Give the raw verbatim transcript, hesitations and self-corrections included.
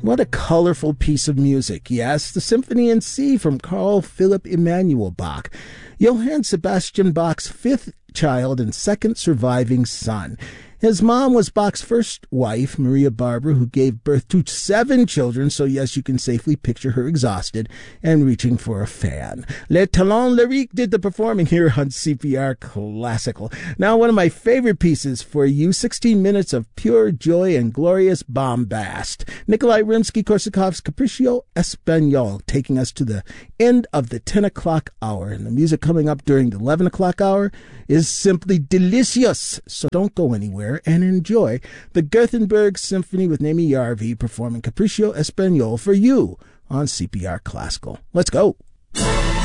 What a colorful piece of music. Yes, the Symphony in C from Carl Philipp Emanuel Bach, Johann Sebastian Bach's fifth child and second surviving son. His mom was Bach's first wife, Maria Barber, who gave birth to seven children, so yes, you can safely picture her exhausted and reaching for a fan. Les Talons Lyriques did the performing here on C P R Classical. Now, one of my favorite pieces for you, sixteen minutes of pure joy and glorious bombast. Nikolai Rimsky-Korsakov's Capriccio Espagnol, taking us to the end of the ten o'clock hour. And the music coming up during the eleven o'clock hour is simply delicious. So don't go anywhere and enjoy the Gothenburg Symphony with Naomi Jarvi performing Capriccio Espagnol for you on C P R Classical. Let's go.